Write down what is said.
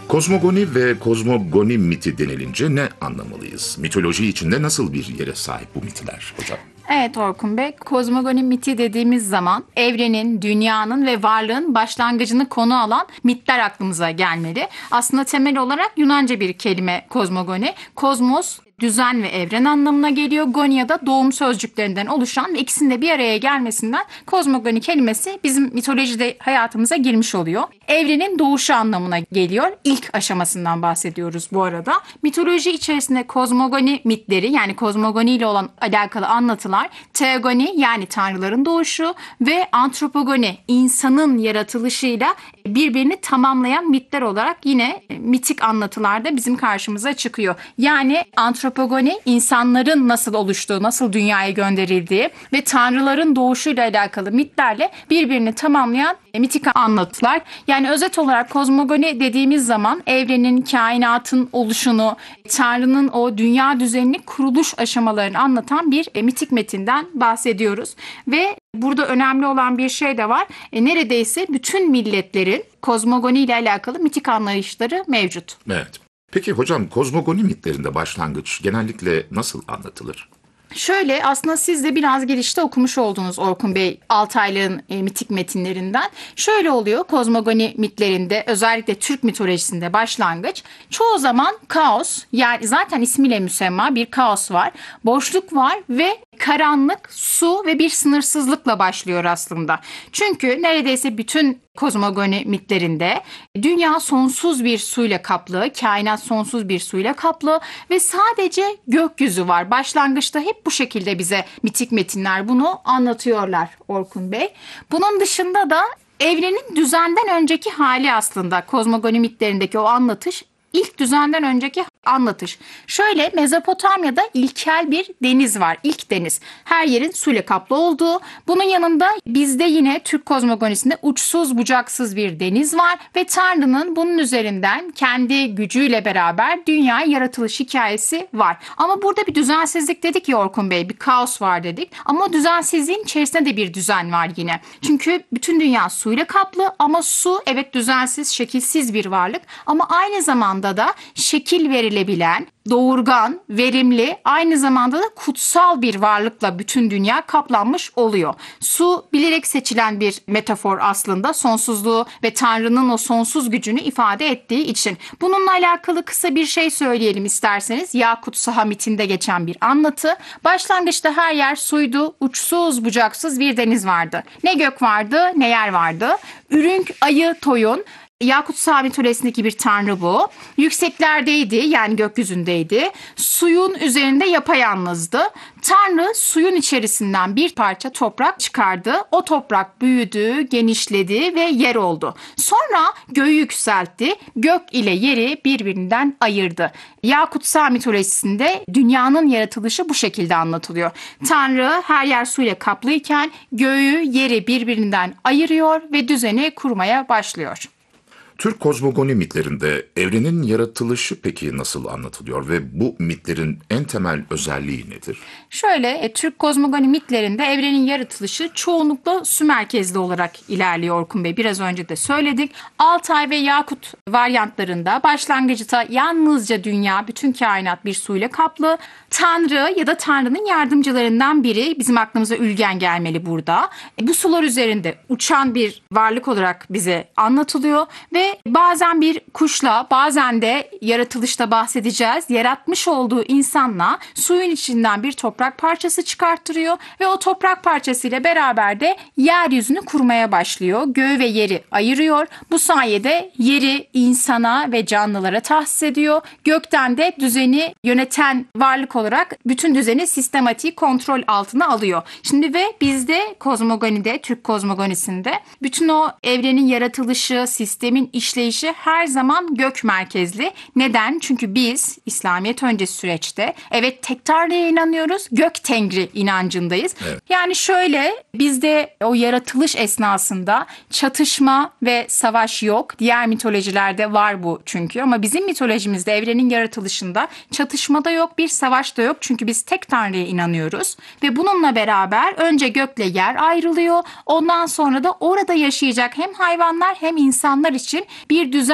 Kozmogoni ve kozmogoni miti denilince ne anlamalıyız? Mitoloji içinde nasıl bir yere sahip bu mitler hocam? Evet Orkun Bey, kozmogoni miti dediğimiz zaman evrenin, dünyanın ve varlığın başlangıcını konu alan mitler aklımıza gelmeli. Aslında temel olarak Yunanca bir kelime kozmogoni. Kozmos, düzen ve evren anlamına geliyor. Gonia da doğum sözcüklerinden oluşan ve ikisinin de bir araya gelmesinden kozmogoni kelimesi bizim mitolojide hayatımıza girmiş oluyor. Evrenin doğuşu anlamına geliyor. İlk aşamasından bahsediyoruz bu arada. Mitoloji içerisinde kozmogoni mitleri, yani kozmogoni ile olan alakalı anlatılar, teogoni yani tanrıların doğuşu ve antropogoni insanın yaratılışıyla birbirini tamamlayan mitler olarak yine mitik anlatılarda bizim karşımıza çıkıyor. Yani antropogoni insanların nasıl oluştuğu, nasıl dünyaya gönderildiği ve tanrıların doğuşuyla alakalı mitlerle birbirini tamamlayan mitik anlatılar. Yani özet olarak kozmogoni dediğimiz zaman evrenin, kainatın oluşunu, Tanrı'nın o dünya düzenini kuruluş aşamalarını anlatan bir mitik metinden bahsediyoruz. Ve burada önemli olan bir şey de var. Neredeyse bütün milletlerin kozmogoni ile alakalı mitik anlayışları mevcut. Evet. Peki hocam, kozmogoni mitlerinde başlangıç genellikle nasıl anlatılır? Şöyle, aslında siz de biraz girişte okumuş oldunuz Orkun Bey Altaylı'nın mitik metinlerinden. Şöyle oluyor kozmogoni mitlerinde, özellikle Türk mitolojisinde başlangıç çoğu zaman kaos, yani zaten ismiyle müsemma bir kaos var. Boşluk var ve karanlık, su ve bir sınırsızlıkla başlıyor aslında. Çünkü neredeyse bütün kozmogoni mitlerinde dünya sonsuz bir suyla kaplı, kainat sonsuz bir suyla kaplı ve sadece gökyüzü var. Başlangıçta hep bu şekilde bize mitik metinler bunu anlatıyorlar Orkun Bey. Bunun dışında da evrenin düzenden önceki hali, aslında kozmogoni mitlerindeki o anlatış ilk düzenden önceki anlatış. Şöyle, Mezopotamya'da ilkel bir deniz var. İlk deniz. Her yerin suyla kaplı olduğu. Bunun yanında bizde yine Türk kozmogonisinde uçsuz bucaksız bir deniz var ve Tanrı'nın bunun üzerinden kendi gücüyle beraber dünya yaratılış hikayesi var. Ama burada bir düzensizlik dedik ya Orkun Bey, bir kaos var dedik. Ama o düzensizliğin içerisinde de bir düzen var yine. Çünkü bütün dünya suyla kaplı ama su evet düzensiz, şekilsiz bir varlık ama aynı zamanda da şekil verilebilen, doğurgan, verimli, aynı zamanda da kutsal bir varlıkla bütün dünya kaplanmış oluyor. Su bilerek seçilen bir metafor aslında, sonsuzluğu ve Tanrı'nın o sonsuz gücünü ifade ettiği için. Bununla alakalı kısa bir şey söyleyelim isterseniz. Yakut Saha mitinde geçen bir anlatı. Başlangıçta her yer suydu, uçsuz bucaksız bir deniz vardı. Ne gök vardı, ne yer vardı. Ürünk, ayı, toyun. Yakut Saha mitolojisindeki bir tanrı bu. Yükseklerdeydi, yani gökyüzündeydi. Suyun üzerinde yapayalnızdı. Tanrı suyun içerisinden bir parça toprak çıkardı. O toprak büyüdü, genişledi ve yer oldu. Sonra göğü yükseltti. Gök ile yeri birbirinden ayırdı. Yakut Saha mitolojisinde dünyanın yaratılışı bu şekilde anlatılıyor. Tanrı her yer suyla kaplıyken göğü, yeri birbirinden ayırıyor ve düzeni kurmaya başlıyor. Türk kozmogoni mitlerinde evrenin yaratılışı peki nasıl anlatılıyor ve bu mitlerin en temel özelliği nedir? Şöyle, Türk kozmogoni mitlerinde evrenin yaratılışı çoğunlukla su merkezli olarak ilerliyor Orkun Bey. Biraz önce de söyledik. Altay ve Yakut varyantlarında başlangıçta yalnızca dünya, bütün kainat bir suyla kaplı. Tanrı ya da Tanrı'nın yardımcılarından biri, bizim aklımıza Ülgen gelmeli burada. Bu sular üzerinde uçan bir varlık olarak bize anlatılıyor ve bazen bir kuşla, bazen de yaratılışta bahsedeceğiz, yaratmış olduğu insanla suyun içinden bir toprak parçası çıkarttırıyor ve o toprak parçasıyla beraber de yeryüzünü kurmaya başlıyor. Göğü ve yeri ayırıyor. Bu sayede yeri insana ve canlılara tahsis ediyor. Gökten de düzeni yöneten varlık olarak bütün düzeni sistematik kontrol altına alıyor. Şimdi ve bizde kozmogonide, Türk kozmogonisinde bütün o evrenin yaratılışı, sistemin işleyişi her zaman gök merkezli. Neden? Çünkü biz İslamiyet öncesi süreçte evet tek Tanrı'ya inanıyoruz, gök tengri inancındayız. Evet. Yani şöyle, bizde o yaratılış esnasında çatışma ve savaş yok. Diğer mitolojilerde var bu çünkü, ama bizim mitolojimizde evrenin yaratılışında çatışma da yok, bir savaş da yok. Çünkü biz tek Tanrı'ya inanıyoruz ve bununla beraber önce gökle yer ayrılıyor. Ondan sonra da orada yaşayacak hem hayvanlar hem insanlar için bir düzen